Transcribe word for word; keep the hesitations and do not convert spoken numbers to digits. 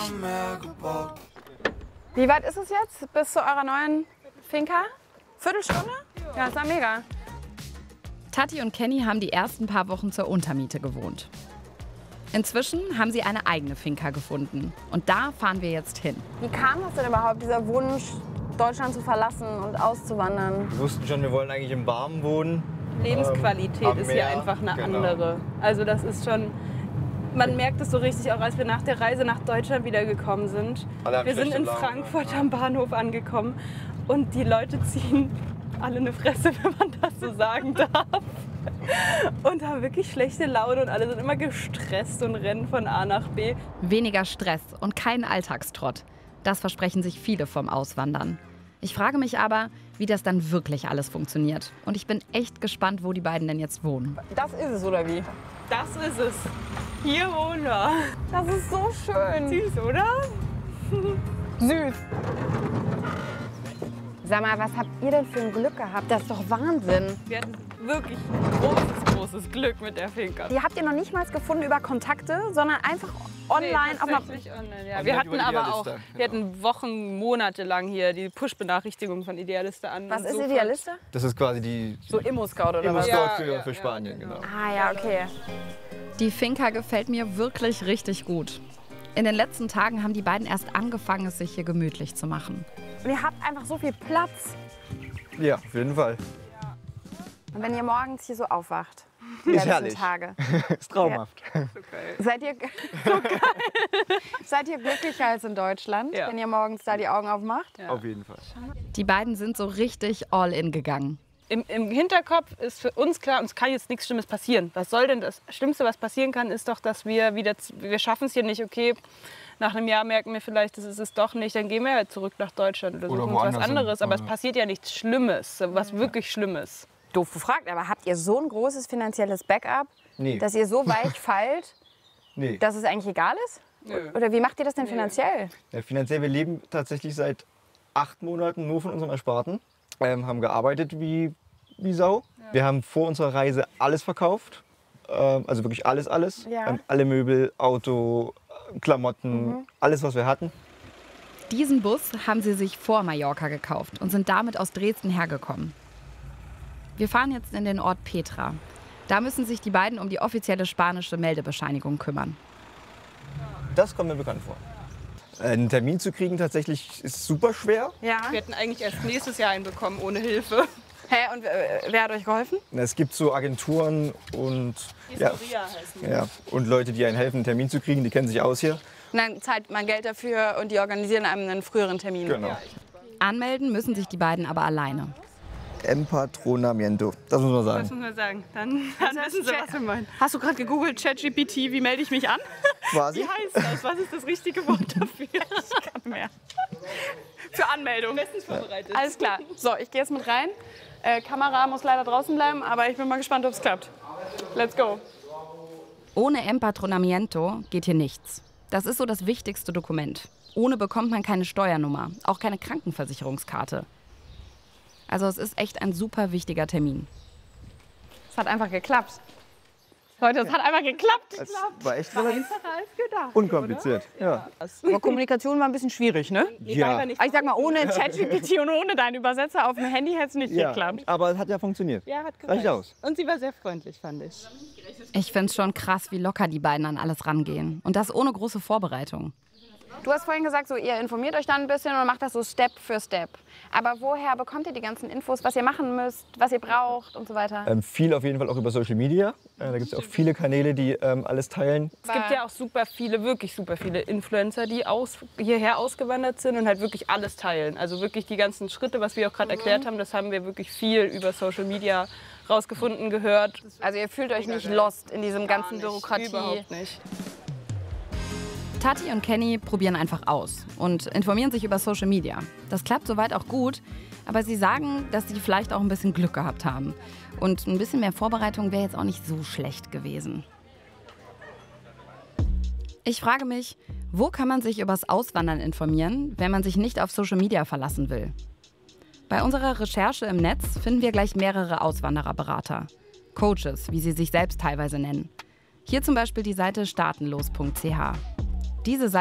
Wie weit ist es jetzt bis zu eurer neuen Finca? Viertelstunde? Ja, ist ja mega. Tati und Kenny haben die ersten paar Wochen zur Untermiete gewohnt. Inzwischen haben sie eine eigene Finca gefunden. Und da fahren wir jetzt hin. Wie kam das denn überhaupt, dieser Wunsch, Deutschland zu verlassen und auszuwandern? Wir wussten schon, wir wollen eigentlich im Warmen wohnen. Lebensqualität ähm, ist hier einfach eine genau. andere. Also das ist schon, man merkt es so richtig, auch als wir nach der Reise nach Deutschland wiedergekommen sind. Wir sind in Frankfurt am Bahnhof angekommen und die Leute ziehen alle eine Fresse, wenn man das so sagen darf. Und haben wirklich schlechte Laune und alle sind immer gestresst und rennen von A nach B. Weniger Stress und kein Alltagstrott. Das versprechen sich viele vom Auswandern. Ich frage mich aber, wie das dann wirklich alles funktioniert. Und ich bin echt gespannt, wo die beiden denn jetzt wohnen. Das ist es, oder wie? Das ist es. Hier wohnen wir. Das ist so schön. Süß, oder? Süß. Sag mal, was habt ihr denn für ein Glück gehabt? Das ist doch Wahnsinn. Wir hatten wirklich großes, großes Glück mit der Finca. Die habt ihr noch nicht mal gefunden über Kontakte, sondern einfach online Nee, auf einer... tatsächlich online, ja. Online Wir hatten über aber Idealista, auch, genau. wir hatten Wochen, Monate lang hier die Push-Benachrichtigung von Idealista an. Was und ist sofort- Idealista? Das ist quasi die So Immo-Scout oder was? Immo-Scout Ja, für, ja, für ja, Spanien, genau. genau. Ah ja, okay. Die Finca gefällt mir wirklich richtig gut. In den letzten Tagen haben die beiden erst angefangen, es sich hier gemütlich zu machen. Und ihr habt einfach so viel Platz. Ja, auf jeden Fall. Und wenn ihr morgens hier so aufwacht, die Ist letzten herrlich. Tage, Ist traumhaft. seid ihr, so geil. Seid ihr glücklicher als in Deutschland, Ja. wenn ihr morgens da die Augen aufmacht? Ja. Auf jeden Fall. Die beiden sind so richtig all in gegangen. Im, Im Hinterkopf ist für uns klar, uns kann jetzt nichts Schlimmes passieren. Was soll denn das Schlimmste, was passieren kann, ist doch, dass wir wieder, wir schaffen es hier nicht, okay, nach einem Jahr merken wir vielleicht, das ist es doch nicht, dann gehen wir halt zurück nach Deutschland oder, Oder suchen uns was woanders hin, anderes. Aber es oder- passiert ja nichts Schlimmes, was wirklich Schlimmes. Doof gefragt, aber habt ihr so ein großes finanzielles Backup, Nee. dass ihr so weich fallt, Nee. dass es eigentlich egal ist? Nö. Oder wie macht ihr das denn finanziell? Ja, finanziell, wir leben tatsächlich seit acht Monaten nur von unserem Ersparten. Ähm, haben gearbeitet wie, wie Sau. Wir haben vor unserer Reise alles verkauft. Ähm, also wirklich alles, alles. Ja. Ähm, alle Möbel, Auto, Klamotten, alles, was wir hatten. Diesen Bus haben sie sich vor Mallorca gekauft und sind damit aus Dresden hergekommen. Wir fahren jetzt in den Ort Petra. Da müssen sich die beiden um die offizielle spanische Meldebescheinigung kümmern. Das kommt mir bekannt vor. Äh, Einen Termin zu kriegen tatsächlich ist super schwer. Ja. Wir hätten eigentlich erst nächstes Jahr einen bekommen, ohne Hilfe. Hä, und äh, wer hat euch geholfen? Es gibt so Agenturen und, ja, Historia heißen die. ja, und Leute, die einen helfen, einen Termin zu kriegen, die kennen sich aus hier. Und dann zahlt man Geld dafür und die organisieren einem einen früheren Termin. Genau. Anmelden müssen sich die beiden aber alleine. Empatronamiento, das muss man Das sagen. muss man sagen. Dann, dann wissen Sie, was wir meinen. Hast du gerade gegoogelt, ChatGPT, wie melde ich mich an? Quasi. Wie heißt das? Was ist das richtige Wort dafür? Ich kann mehr. Für Anmeldung. Bestens vorbereitet. Alles klar. So, ich gehe jetzt mit rein. Äh, Kamera muss leider draußen bleiben, aber ich bin mal gespannt, ob es klappt. Let's go. Ohne Empatronamiento geht hier nichts. Das ist so das wichtigste Dokument. Ohne bekommt man keine Steuernummer, auch keine Krankenversicherungskarte. Also es ist echt ein super wichtiger Termin. Es hat einfach geklappt. Leute, es hat einfach geklappt. Es war echt relativ als gedacht. unkompliziert. Ja. Aber Kommunikation war ein bisschen schwierig, ne? Ja. Ich sag mal, ohne ChatGPT und ohne deinen Übersetzer auf dem Handy hätte es nicht ja, geklappt. aber es hat ja funktioniert. Ja, hat Reicht aus. Und sie war sehr freundlich, fand ich. Ich finde es schon krass, wie locker die beiden an alles rangehen. Und das ohne große Vorbereitung. Du hast vorhin gesagt, so, ihr informiert euch dann ein bisschen und macht das so Step für Step. Aber woher bekommt ihr die ganzen Infos, was ihr machen müsst, was ihr braucht und so weiter? Ähm, viel auf jeden Fall auch über Social Media. Äh, da gibt es auch viele Kanäle, die ähm, alles teilen. Es gibt ja auch super viele, wirklich super viele Influencer, die aus, hierher ausgewandert sind und halt wirklich alles teilen. Also wirklich die ganzen Schritte, was wir auch gerade erklärt haben, das haben wir wirklich viel über Social Media rausgefunden, gehört. Also ihr fühlt euch nicht lost in diesem ganzen Nicht, Bürokratie. Überhaupt nicht. Tati und Kenny probieren einfach aus und informieren sich über Social Media. Das klappt soweit auch gut, aber sie sagen, dass sie vielleicht auch ein bisschen Glück gehabt haben. Und ein bisschen mehr Vorbereitung wäre jetzt auch nicht so schlecht gewesen. Ich frage mich, wo kann man sich übers Auswandern informieren, wenn man sich nicht auf Social Media verlassen will? Bei unserer Recherche im Netz finden wir gleich mehrere Auswandererberater. Coaches, wie sie sich selbst teilweise nennen. Hier zum Beispiel die Seite staatenlos punkt c h. Diese Seite